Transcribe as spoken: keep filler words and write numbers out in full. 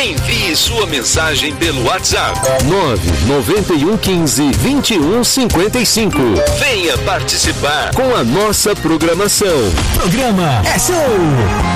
Envie sua mensagem pelo WhatsApp nove nove um um cinco, dois um cinco cinco. Venha participar Com a nossa programação. Programa é seu!